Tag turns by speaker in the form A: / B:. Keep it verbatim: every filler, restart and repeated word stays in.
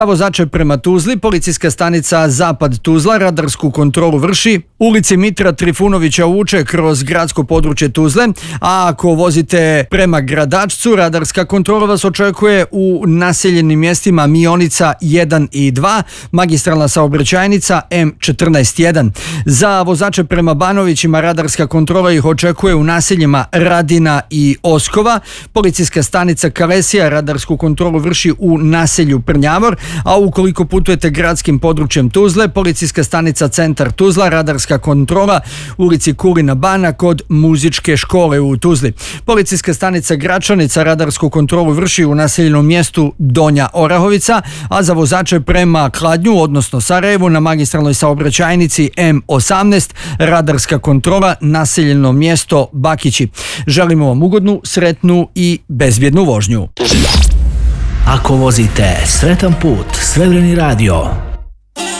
A: Vozače prema Tuzli, policijska stanica Zapad Tuzla radarsku kontrolu vrši ulici Mitra Trifunovića Vuče kroz gradsko područje Tuzle, a ako vozite prema Gradačcu, radarska kontrola vas očekuje u naseljenim mjestima Mionica jedan i dva, magistralna saobraćajnica M četrnaest jedan. Za vozače prema Banovićima radarska kontrola ih očekuje u naseljima Radina i Oskova, policijska stanica Kalesija radarsku kontrolu vrši u naselju Prnjavor, a ukoliko putujete gradskim područjem Tuzle, policijska stanica Centar Tuzla, radarska kontrola ulici Kulina Bana kod muzičke škole u Tuzli. Policijska stanica Gračanica radarsku kontrolu vrši u naseljenom mjestu Donja Orahovica, a za vozače prema Kladnju, odnosno Sarajevu, na magistralnoj saobraćajnici M osamnaest radarska kontrola naseljeno mjesto Bakići. Želimo vam ugodnu, sretnu i bezbjednu vožnju.
B: Ako vozite, sretan put, Srebreni radio.